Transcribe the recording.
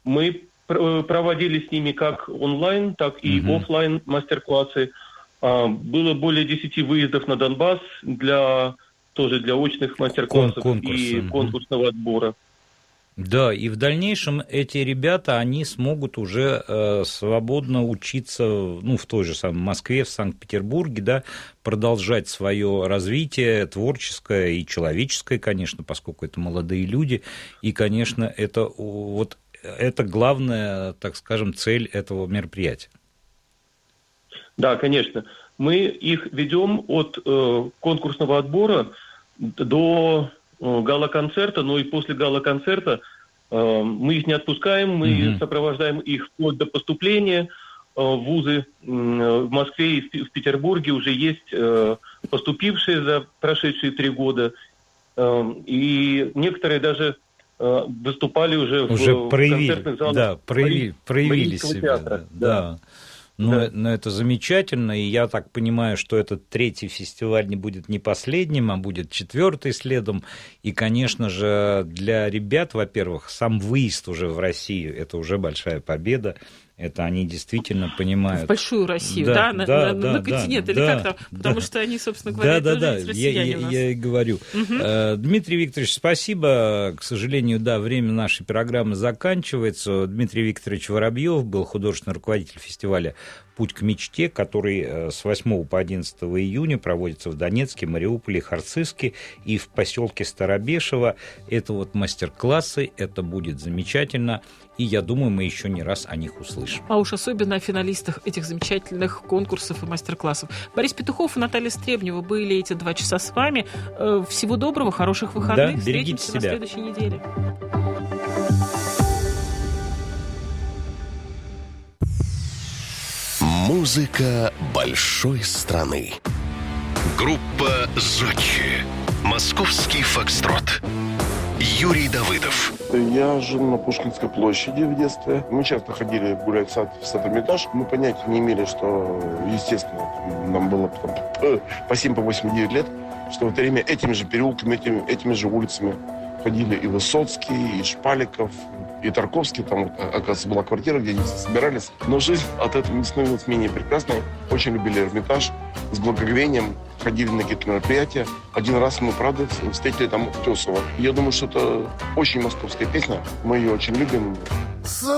Мы проводили с ними как онлайн, так и офлайн мастер-классы. Было более 10 выездов на Донбасс для очных мастер-классов и конкурсного отбора. Да, и в дальнейшем эти ребята, они смогут уже свободно учиться, в той же самой Москве, в Санкт-Петербурге, да, продолжать свое развитие творческое и человеческое, конечно, поскольку это молодые люди, и, конечно, это главная, так скажем, цель этого мероприятия. Да, конечно. Мы их ведем от конкурсного отбора до гала-концерта, но и после гала-концерта мы их не отпускаем, мы сопровождаем их вплоть до поступления в вузы. В Москве и в Петербурге уже есть поступившие за прошедшие 3 года, и некоторые даже выступали уже в концертных залах. Да, проявили себя. Да. Но это замечательно, и я так понимаю, что этот 3-й фестиваль не будет не последним, а будет 4-й следом. И, конечно же, для ребят, во-первых, сам выезд уже в Россию – это уже большая победа. Это они действительно понимают. В большую Россию, на континент, или как там? Потому что они, собственно говоря, тоже россияне у нас. Я и говорю. Дмитрий Викторович, спасибо. К сожалению, время нашей программы заканчивается. Дмитрий Викторович Воробьев был художественный руководитель фестиваля «Путь к мечте», который с 8 по 11 июня проводится в Донецке, Мариуполе, Харциске и в поселке Старобешево. Это мастер-классы, это будет замечательно. И я думаю, мы еще не раз о них услышим. А уж особенно о финалистах этих замечательных конкурсов и мастер-классов. Борис Петухов и Наталья Стребнева были эти 2 часа с вами. Всего доброго, хороших выходных. Да, берегите себя. На следующей неделе. Музыка большой страны. Группа «Зодчие». Московский фокстрот. Юрий Давыдов. Я жил на Пушкинской площади в детстве. Мы часто ходили гулять в сад Эрмитаж. Мы понятия не имели, что, естественно, нам было по 7, по 8, 9 лет, что в это время этими же переулками, этими же улицами ходили и Высоцкий, и Шпаликов, и Тарковский. Там, оказывается, была квартира, где они собирались. Но жизнь от этого не становилась менее прекрасной. Очень любили Эрмитаж. С благоговением ходили на какие-то мероприятия. Один раз мы, правда, встретили там Утесова. Я думаю, что это очень московская песня. Мы ее очень любим.